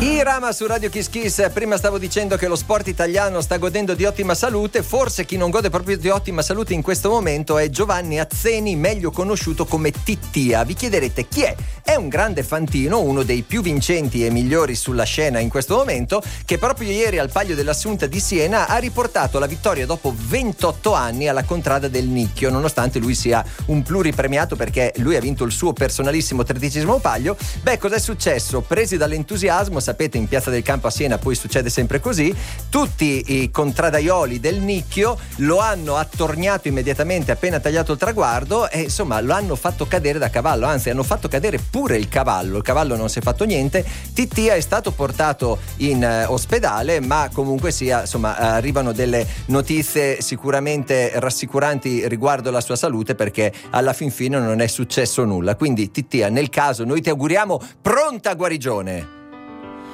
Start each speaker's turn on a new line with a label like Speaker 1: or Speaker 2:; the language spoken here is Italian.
Speaker 1: Irama su Radio Kiss Kiss. Prima stavo dicendo che lo sport italiano sta godendo di ottima salute. Forse chi non gode proprio di ottima salute in questo momento è Giovanni Azzeni, meglio conosciuto come Tittia. Vi chiederete chi è? È un grande fantino, uno dei più vincenti e migliori sulla scena in questo momento, che proprio ieri al Palio dell'Assunta di Siena ha riportato la vittoria dopo 28 anni alla Contrada del Nicchio, nonostante lui sia un pluripremiato perché lui ha vinto il suo personalissimo 13° palio. Beh, cos'è successo? Presi dall'entusiasmo, sapete, in Piazza del Campo a Siena poi succede sempre così, tutti i contradaioli del Nicchio lo hanno attorniato immediatamente appena tagliato il traguardo e insomma lo hanno fatto cadere da cavallo, anzi hanno fatto cadere pure il cavallo non si è fatto niente. Tittia è stato portato in ospedale, ma comunque sia, insomma, arrivano delle notizie sicuramente rassicuranti riguardo la sua salute, perché alla fin fine non è successo nulla. Quindi Tittia, nel caso noi ti auguriamo pronta guarigione.